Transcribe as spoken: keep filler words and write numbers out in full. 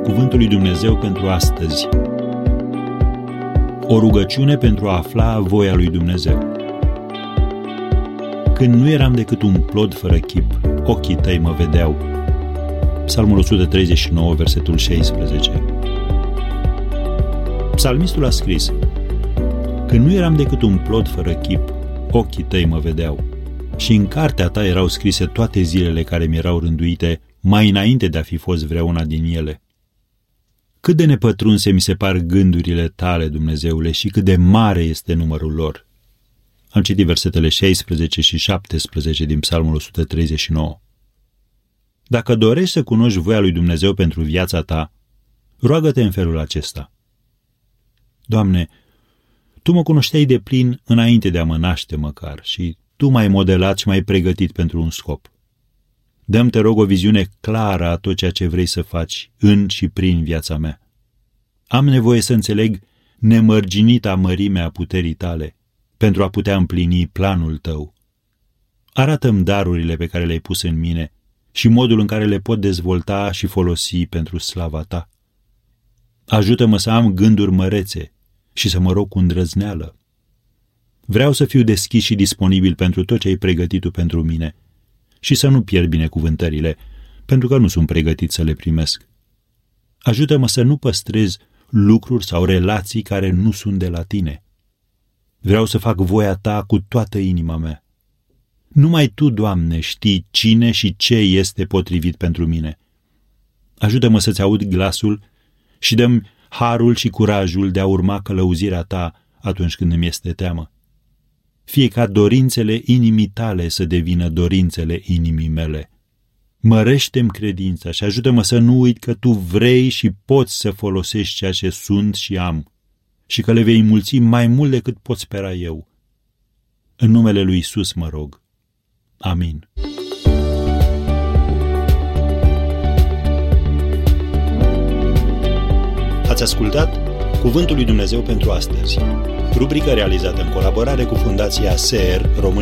Cuvântul lui Dumnezeu pentru astăzi. O rugăciune pentru a afla voia lui Dumnezeu. Când nu eram decât un plod fără chip, ochii tăi mă vedeau. Psalmul o sută treizeci și nouă, versetul șaisprezece. Psalmistul a scris: când nu eram decât un plod fără chip, ochii tăi mă vedeau. Și în cartea ta erau scrise toate zilele care mi erau rânduite, mai înainte de a fi fost vreuna din ele. Cât de nepătrunse mi se par gândurile tale, Dumnezeule, și cât de mare este numărul lor. Am citit versetele șaisprezece și șaptesprezece din Psalmul o sută treizeci și nouă. Dacă dorești să cunoști voia lui Dumnezeu pentru viața ta, roagă-te în felul acesta: Doamne, Tu mă cunoșteai de plin înainte de a mă naște măcar și Tu m-ai modelat și m-ai pregătit pentru un scop. Dă-mi, te rog, o viziune clară a tot ceea ce vrei să faci în și prin viața mea. Am nevoie să înțeleg nemărginita mărime a puterii tale pentru a putea împlini planul tău. Arată-mi darurile pe care le-ai pus în mine și modul în care le pot dezvolta și folosi pentru slava ta. Ajută-mă să am gânduri mărețe și să mă rog cu îndrăzneală. Vreau să fiu deschis și disponibil pentru tot ce ai pregătit tu pentru mine și să nu pierd binecuvântările, pentru că nu sunt pregătit să le primesc. Ajută-mă să nu păstrez lucruri sau relații care nu sunt de la tine. Vreau să fac voia ta cu toată inima mea. Numai tu, Doamne, știi cine și ce este potrivit pentru mine. Ajută-mă să-ți aud glasul și dă-mi harul și curajul de a urma călăuzirea ta atunci când îmi este teamă. Fie ca dorințele inimii tale să devină dorințele inimii mele. Mărește-mi credința și ajută-mă să nu uit că tu vrei și poți să folosești ceea ce sunt și am și că le vei mulți mai mult decât pot spera eu. În numele lui Iisus mă rog. Amin. Ați ascultat Cuvântul lui Dumnezeu pentru astăzi, rubrică realizată în colaborare cu Fundația S E R România.